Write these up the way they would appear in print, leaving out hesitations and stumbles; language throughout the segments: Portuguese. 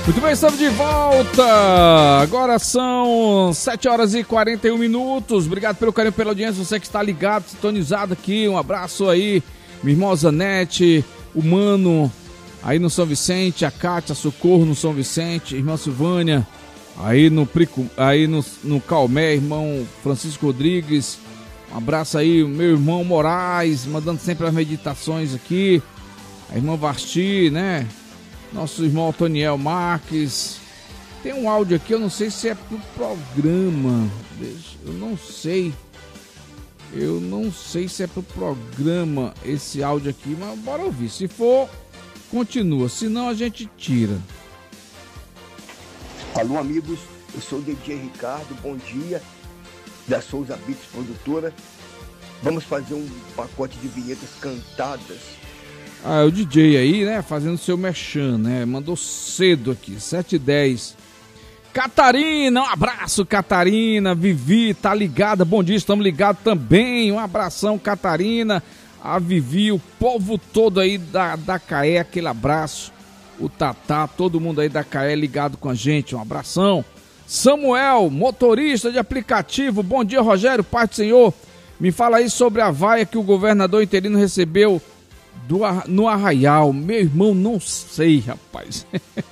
Muito bem, estamos de volta. Agora são 7 horas e 41 minutos. Obrigado pelo carinho, pela audiência. Você que está ligado, sintonizado aqui. Um abraço aí, minha irmã Zanete, o Mano aí no São Vicente, a Cátia Socorro no São Vicente, irmã Silvânia aí no Calmé, irmão Francisco Rodrigues. Um abraço aí, meu irmão Moraes, mandando sempre as meditações aqui. A irmã Vasti, né? Nosso irmão Antoniel Marques. Tem um áudio aqui, eu não sei se é pro programa. Eu não sei se é pro programa esse áudio aqui, mas bora ouvir. Se for, continua. Se não, a gente tira. Alô, amigos. Eu sou o DJ Ricardo. Bom dia. Da Souza Beats Produtora. Vamos fazer um pacote de vinhetas cantadas. Ah, é o DJ aí, né, fazendo seu merchan, né, mandou cedo aqui, 7h10. Catarina, um abraço, Catarina. Vivi, tá ligada, bom dia, estamos ligados também. Um abração, Catarina, a Vivi, o povo todo aí da CAE, aquele abraço. O Tatá, todo mundo aí da CAE ligado com a gente, um abração. Samuel, motorista de aplicativo, bom dia, Rogério, Pai do Senhor. Me fala aí sobre a vaia que o governador interino recebeu no Arraial. Meu irmão, não sei, rapaz.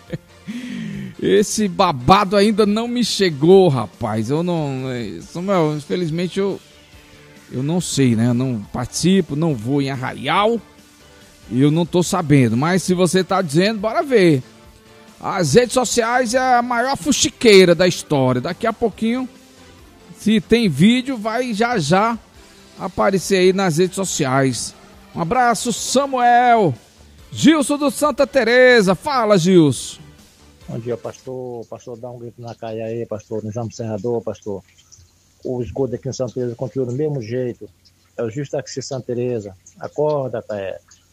Esse babado ainda não me chegou, rapaz. Eu não... Samuel, infelizmente eu não sei, né? Eu não participo, não vou em Arraial. E eu não tô sabendo. Mas se você tá dizendo, bora ver. As redes sociais é a maior fuxiqueira da história. Daqui a pouquinho, se tem vídeo, vai já aparecer aí nas redes sociais. Um abraço, Samuel. Gilson do Santa Teresa. Fala, Gilson. Bom dia, pastor. Pastor, dá um grito na caia aí, pastor. No Exame Senador, pastor. O esgoto aqui em Santa Teresa continua do mesmo jeito. É o justo aqui em Santa Teresa. Acorda, Caé.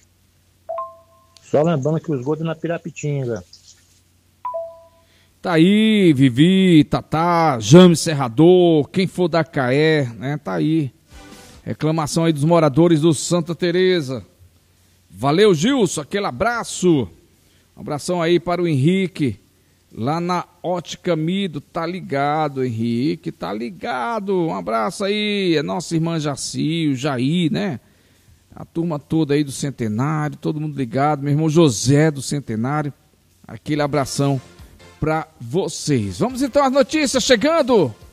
Só lembrando que o esgoto é na Pirapitinga. Tá aí, Vivi, Tatá, James Serrador, quem for da Caé, né? Tá aí. Reclamação aí dos moradores do Santa Teresa. Valeu, Gilson, aquele abraço. Um abração aí para o Henrique, lá na Ótica Mido. Tá ligado, Henrique, tá ligado. Um abraço aí, a nossa irmã Jaci, o Jair, né? A turma toda aí do Centenário, todo mundo ligado. Meu irmão José do Centenário, aquele abração para vocês. Vamos então às notícias chegando.